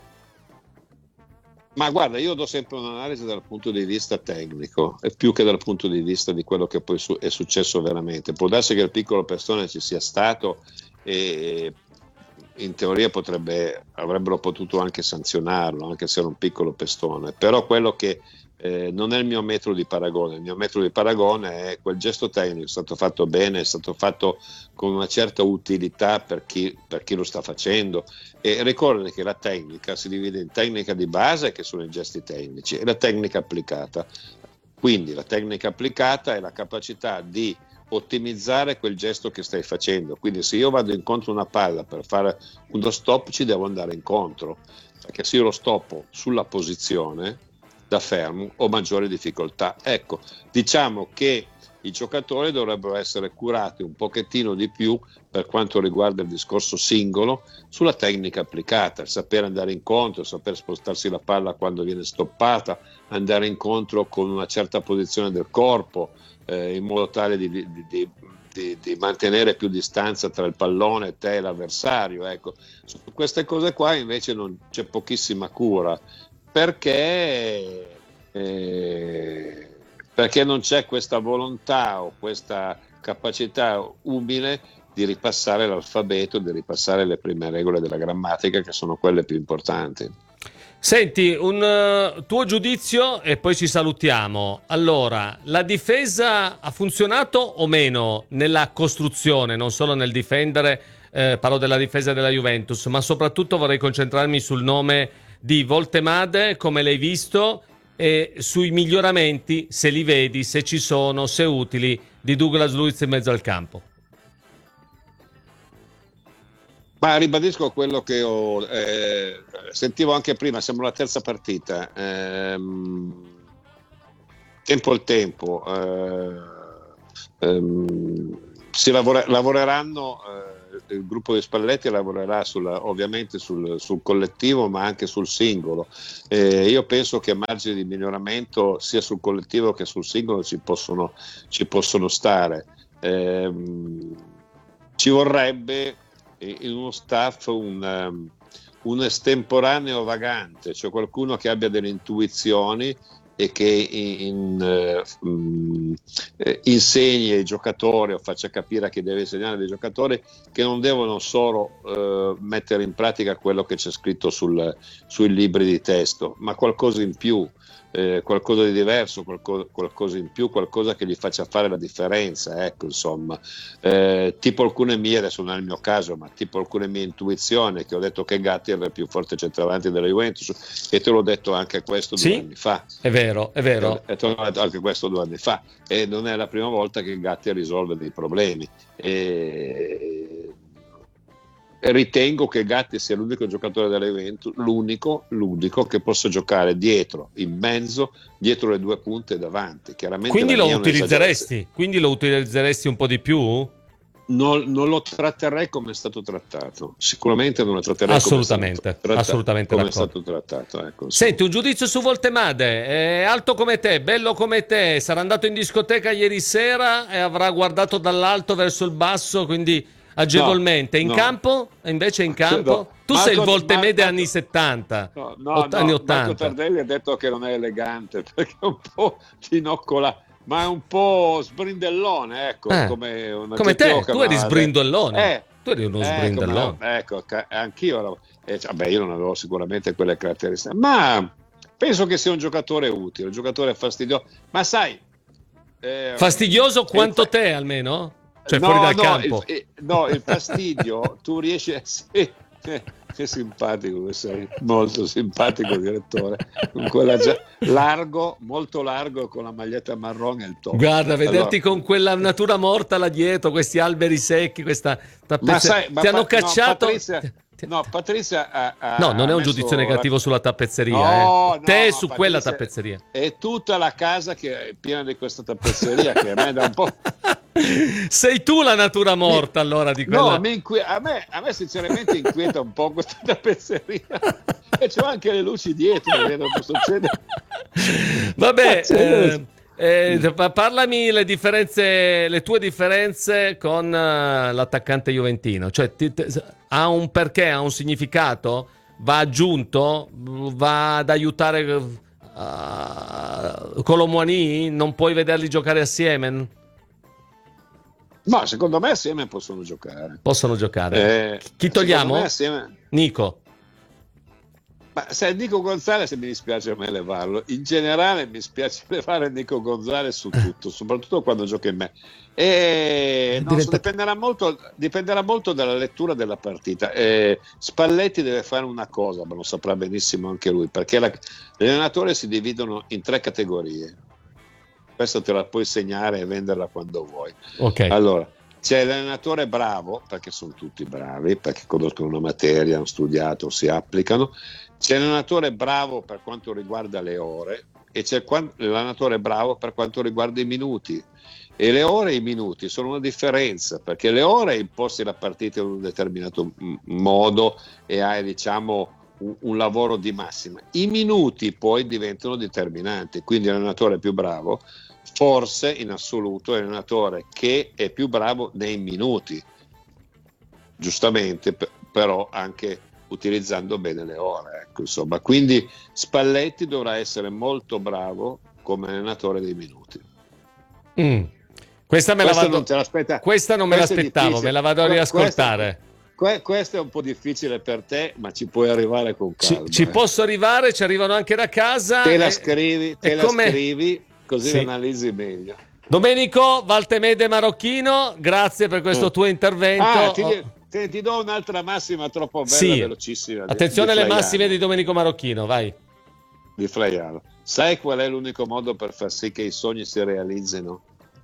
Ma guarda, io do sempre un'analisi dal punto di vista tecnico e più che dal punto di vista di quello che poi è successo veramente. Può darsi che il piccolo pestone ci sia stato e in teoria avrebbero potuto anche sanzionarlo, anche se era un piccolo pestone, però quello che non è il mio metro di paragone. Il mio metro di paragone è quel gesto tecnico, è stato fatto bene, è stato fatto con una certa utilità per chi lo sta facendo. E ricordate che la tecnica si divide in tecnica di base, che sono i gesti tecnici, e la tecnica applicata. Quindi la tecnica applicata è la capacità di ottimizzare quel gesto che stai facendo. Quindi se io vado incontro a una palla per fare uno stop, ci devo andare incontro, perché se io lo stoppo sulla posizione da fermo ho maggiori difficoltà. Ecco, diciamo che i giocatori dovrebbero essere curati un pochettino di più per quanto riguarda il discorso singolo sulla tecnica applicata, il sapere andare incontro, il saper spostarsi la palla quando viene stoppata, andare incontro con una certa posizione del corpo, in modo tale di mantenere più distanza tra il pallone e te e l'avversario. Ecco, su queste cose qua invece non c'è pochissima cura, perché non c'è questa volontà o questa capacità umile di ripassare l'alfabeto, di ripassare le prime regole della grammatica, che sono quelle più importanti. Senti, un tuo giudizio e poi ci salutiamo. Allora, la difesa ha funzionato o meno nella costruzione, non solo nel difendere, parlo della difesa della Juventus, ma soprattutto vorrei concentrarmi sul nome di Voltemade, come l'hai visto, e sui miglioramenti, se li vedi, se ci sono, se utili, di Douglas Luiz in mezzo al campo. Ma ribadisco quello che sentivo anche prima, siamo alla terza partita. tempo al tempo lavoreranno, il gruppo di Spalletti lavorerà ovviamente sul collettivo, ma anche sul singolo. Io penso che margini di miglioramento sia sul collettivo che sul singolo ci possono stare. Ci vorrebbe in uno staff un estemporaneo vagante, cioè qualcuno che abbia delle intuizioni e che insegni ai giocatori o faccia capire a chi deve insegnare dei giocatori che non devono solo mettere in pratica quello che c'è scritto sui libri di testo, ma qualcosa in più, qualcosa di diverso, qualcosa in più, qualcosa che gli faccia fare la differenza, ecco, insomma, tipo alcune mie, adesso non è il mio caso, ma tipo alcune mie intuizioni, che ho detto che Gatti era il più forte centravanti della Juventus, e te l'ho detto anche questo 2 anni fa. È vero. E te l'ho detto anche questo 2 anni fa, e non è la prima volta che Gatti risolve dei problemi. Ritengo che Gatti sia l'unico giocatore della Juventus, l'unico che possa giocare dietro, in mezzo, dietro le 2 punte e davanti. Chiaramente quindi lo utilizzeresti un po' di più? Non lo tratterrei come è stato trattato, sicuramente non lo tratterei assolutamente come d'accordo. è stato trattato, ecco. Senti, un giudizio su Voltemade, è alto come te, bello come te, sarà andato in discoteca ieri sera e avrà guardato dall'alto verso il basso, quindi agevolmente. Campo? Invece in campo? No. Tu sei il Voltemade anni 70, anni 80. Marco Tardelli ha detto che non è elegante perché è un po' tinoccola, ma è un po' sbrindellone, ecco, come te, tu eri sbrindellone. Tu eri uno sbrindellone. Ecco, anch'io io non avevo sicuramente quelle caratteristiche, ma penso che sia un giocatore utile, un giocatore fastidioso, ma sai, fastidioso quanto te almeno? Cioè fuori dal campo. Il fastidio, tu riesci a... Che simpatico che sei, molto simpatico direttore, con quella molto largo, con la maglietta marrone e il top. Guarda, vederti con quella natura morta là dietro, questi alberi secchi, questa tappezzeria. Ti hanno cacciato... Patrizia non è un giudizio negativo sulla tappezzeria. Te su quella tappezzeria. È tutta la casa che è piena di questa tappezzeria che a me da un po'... Sei tu la natura morta allora di quella... No, a me sinceramente inquieta un po' questa tappezzeria e c'ho anche le luci dietro, vedo cosa succede. Vabbè, parlami le tue differenze con l'attaccante juventino, cioè ha un perché, ha un significato, va aggiunto, va ad aiutare Kolo Muani, non puoi vederli giocare assieme? No, secondo me assieme possono giocare. Chi togliamo? Assieme... Nico. Ma se Nico Gonzalez mi dispiace a me levarlo, in generale mi spiace levare Nico Gonzalez su tutto, soprattutto quando gioca in me. Dipenderà molto dalla lettura della partita. Spalletti deve fare una cosa, ma lo saprà benissimo anche lui, perché gli allenatori si dividono in 3 categorie. Questa te la puoi segnare e venderla quando vuoi. Okay. Allora, c'è l'allenatore bravo, perché sono tutti bravi, perché conoscono una materia, hanno studiato, si applicano. C'è l'allenatore bravo per quanto riguarda le ore e c'è l'allenatore bravo per quanto riguarda i minuti. E le ore e i minuti sono una differenza, perché le ore imposti la partita in un determinato modo e hai, diciamo, un lavoro di massima. I minuti poi diventano determinanti, quindi l'allenatore più bravo forse in assoluto è l'allenatore che è più bravo nei minuti, giustamente, però anche utilizzando bene le ore, ecco, insomma. Quindi Spalletti dovrà essere molto bravo come allenatore dei minuti. Questa non me l'aspettavo, me la vado a riascoltare. Questo è un po' difficile per te, ma ci puoi arrivare con calma. Ci posso arrivare, ci arrivano anche da casa. Te la scrivi, così sì, la analizzi meglio. Domenico Voltemade Marocchino, grazie per questo tuo intervento. Ti do un'altra massima troppo bella, velocissima. Attenzione alle massime di Domenico Marocchino, vai. Di Flaiano. Sai qual è l'unico modo per far sì che i sogni si realizzino?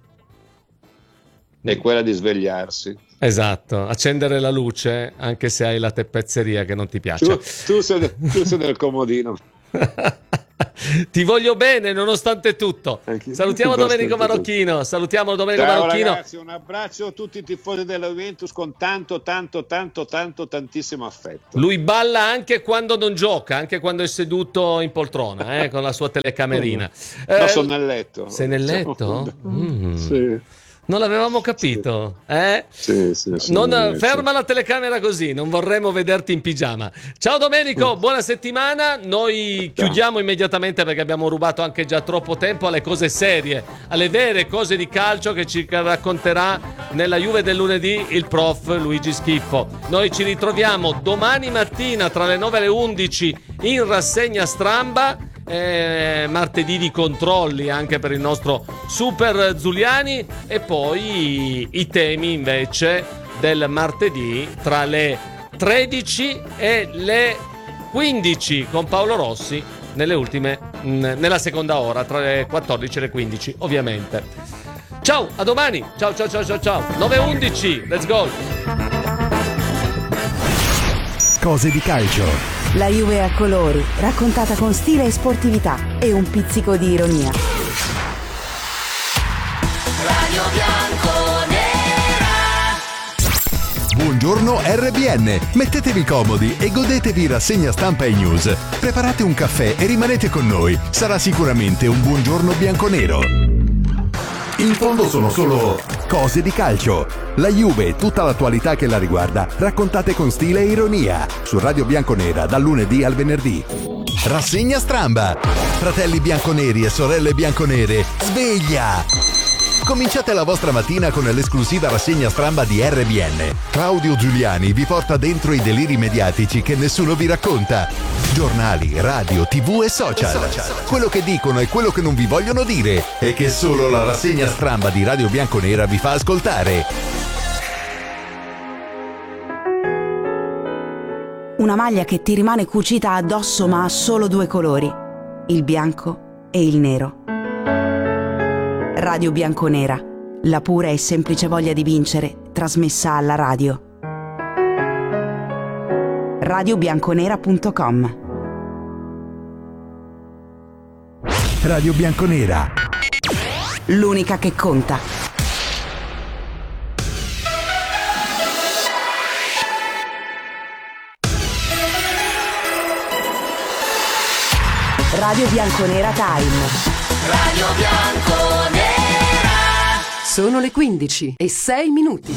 È quella di svegliarsi. Esatto, accendere la luce anche se hai la tappezzeria che non ti piace. Tu sei del comodino. Ti voglio bene nonostante tutto. Salutiamo Domenico Marocchino. Ciao ragazzi, un abbraccio a tutti i tifosi della Juventus con tantissimo affetto. Lui balla anche quando non gioca, anche quando è seduto in poltrona, con la sua telecamerina. No, sono nel letto. Sei nel letto? Sì. Non l'avevamo capito, Sì, ferma la telecamera così, non vorremmo vederti in pigiama. Ciao Domenico, buona settimana. Noi chiudiamo immediatamente perché abbiamo rubato anche già troppo tempo alle cose serie, alle vere cose di calcio che ci racconterà nella Juve del lunedì il prof Luigi Schiffo. Noi ci ritroviamo domani mattina tra le 9 e le 11 in rassegna Stramba. Martedì di controlli anche per il nostro Super Zuliani, e poi i temi invece del martedì tra le 13 e le 15 con Paolo Rossi nella seconda ora tra le 14 e le 15 ovviamente. Ciao, a domani, ciao 9:11, let's go. Cose di calcio. La Juve a colori, raccontata con stile e sportività e un pizzico di ironia. Radio Bianconera. Buongiorno RBN, mettetevi comodi e godetevi rassegna stampa e news. Preparate un caffè e rimanete con noi, sarà sicuramente un buongiorno bianconero. In fondo sono solo cose di calcio. La Juve e tutta l'attualità che la riguarda, raccontate con stile e ironia. Su Radio Bianconera dal lunedì al venerdì. Rassegna Stramba. Fratelli bianconeri e sorelle bianconere, sveglia! Cominciate la vostra mattina con l'esclusiva rassegna Stramba di RBN. Claudio Giuliani vi porta dentro i deliri mediatici che nessuno vi racconta. Giornali, radio, TV e social. Quello che dicono e quello che non vi vogliono dire e che solo la rassegna Stramba di Radio Bianconera vi fa ascoltare. Una maglia che ti rimane cucita addosso ma ha solo due colori, il bianco e il nero. Radio Bianconera, la pura e semplice voglia di vincere, trasmessa alla radio. radiobianconera.com. Radio Bianconera, l'unica che conta. Radio Bianconera Time. Radio Bianconera. Sono le 15:06.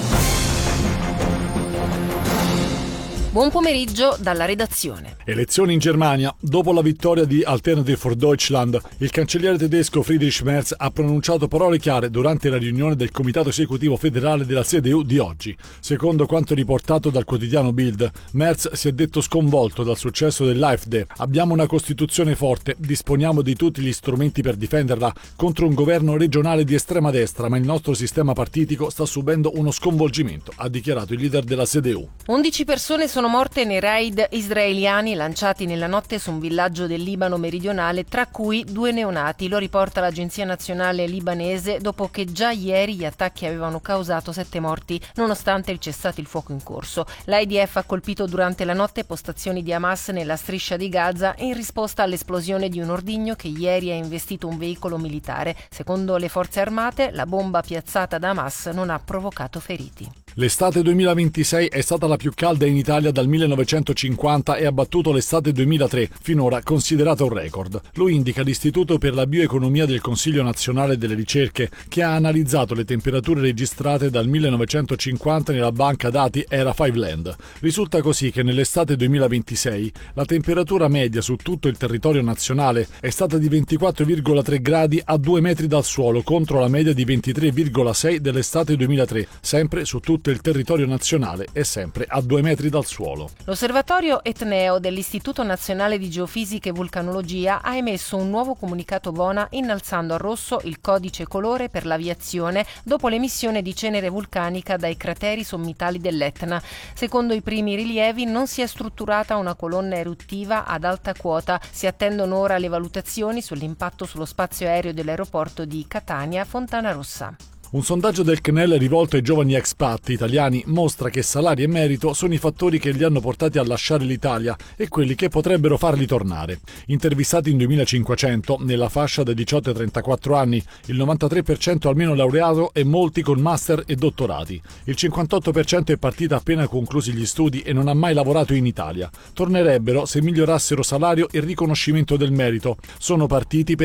Buon pomeriggio dalla redazione. Elezioni in Germania. Dopo la vittoria di Alternative for Deutschland, il cancelliere tedesco Friedrich Merz ha pronunciato parole chiare durante la riunione del Comitato Esecutivo Federale della CDU di oggi. Secondo quanto riportato dal quotidiano Bild, Merz si è detto sconvolto dal successo dell'AfD. Abbiamo una Costituzione forte, disponiamo di tutti gli strumenti per difenderla contro un governo regionale di estrema destra, ma il nostro sistema partitico sta subendo uno sconvolgimento, ha dichiarato il leader della CDU. 11 persone sono morte nei raid israeliani lanciati nella notte su un villaggio del Libano meridionale, tra cui 2 neonati, lo riporta l'agenzia nazionale libanese, dopo che già ieri gli attacchi avevano causato 7 morti, nonostante il cessate il fuoco in corso. L'IDF ha colpito durante la notte postazioni di Hamas nella striscia di Gaza in risposta all'esplosione di un ordigno che ieri ha investito un veicolo militare. Secondo le forze armate, la bomba piazzata da Hamas non ha provocato feriti. L'estate 2026 è stata la più calda in Italia dal 1950 e ha battuto l'estate 2003, finora considerata un record. Lo indica l'Istituto per la Bioeconomia del Consiglio Nazionale delle Ricerche, che ha analizzato le temperature registrate dal 1950 nella banca dati Era 5Land. Risulta così che nell'estate 2026 la temperatura media su tutto il territorio nazionale è stata di 24,3 gradi a 2 metri dal suolo, contro la media di 23,6 dell'estate 2003, sempre su tutto il territorio nazionale e sempre a 2 metri dal suolo. L'osservatorio Etneo dell'Istituto Nazionale di Geofisica e Vulcanologia ha emesso un nuovo comunicato VONA innalzando a rosso il codice colore per l'aviazione dopo l'emissione di cenere vulcanica dai crateri sommitali dell'Etna. Secondo i primi rilievi non si è strutturata una colonna eruttiva ad alta quota, si attendono ora le valutazioni sull'impatto sullo spazio aereo dell'aeroporto di Catania Fontanarossa. Un sondaggio del CNEL rivolto ai giovani expat italiani mostra che salari e merito sono i fattori che li hanno portati a lasciare l'Italia e quelli che potrebbero farli tornare. Intervistati in 2500, nella fascia dai 18 ai 34 anni, il 93% almeno laureato e molti con master e dottorati. Il 58% è partita appena conclusi gli studi e non ha mai lavorato in Italia. Tornerebbero se migliorassero salario e riconoscimento del merito. Sono partiti per